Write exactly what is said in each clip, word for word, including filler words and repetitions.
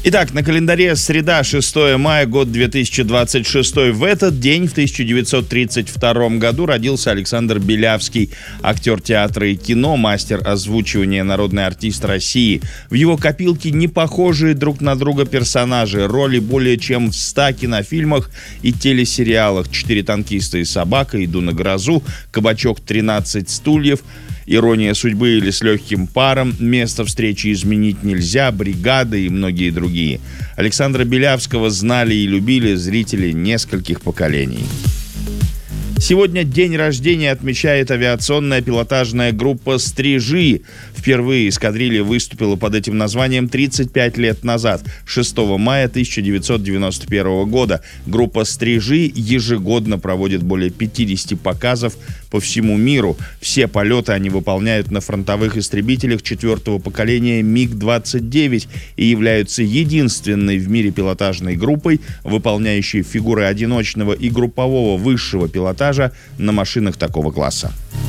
Итак, на календаре среда, шестое мая, год две тысячи двадцать шестой. В этот день, в тысяча девятьсот тридцать втором году, родился Александр Белявский, актер театра и кино, мастер озвучивания, народный артист России. В его копилке не похожие друг на друга персонажи, роли более чем в ста кинофильмах и телесериалах: «Четыре танкиста и собака», «Иду на грозу», «Кабачок тринадцать стульев», «Ирония судьбы» или «С легким паром», «Место встречи изменить нельзя», «Бригада» и многие другие. Александра Белявского знали и любили зрители нескольких поколений. Сегодня день рождения отмечает авиационная пилотажная группа «Стрижи». Впервые эскадрилья выступила под этим названием тридцать пять лет назад, шестого мая тысяча девятьсот девяносто первого года. Группа «Стрижи» ежегодно проводит более пятидесяти показов по всему миру. Все полеты они выполняют на фронтовых истребителях четвертого поколения миг двадцать девять и являются единственной в мире пилотажной группой, выполняющей фигуры одиночного и группового высшего пилотажа на машинах такого класса.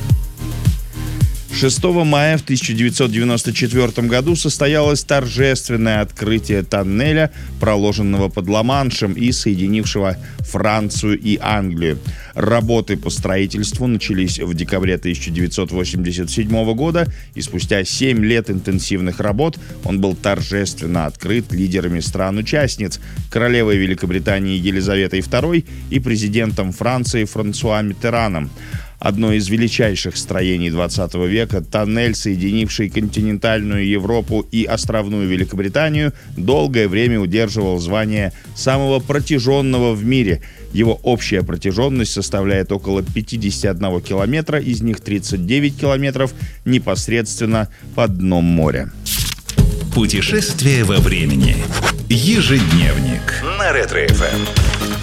шестого мая в тысяча девятьсот девяносто четвёртом году состоялось торжественное открытие тоннеля, проложенного под Ла-Маншем и соединившего Францию и Англию. Работы по строительству начались в декабре тысяча девятьсот восемьдесят седьмого года, и спустя семь лет интенсивных работ он был торжественно открыт лидерами стран-участниц: королевой Великобритании Елизаветой второй и президентом Франции Франсуа Миттераном. Одно из величайших строений двадцатого века, тоннель, соединивший континентальную Европу и островную Великобританию, долгое время удерживал звание самого протяженного в мире. Его общая протяженность составляет около пятьдесят один километра, из них тридцать девять километров непосредственно под дном моря. Путешествие во времени. Ежедневник на Ретро-эф эм.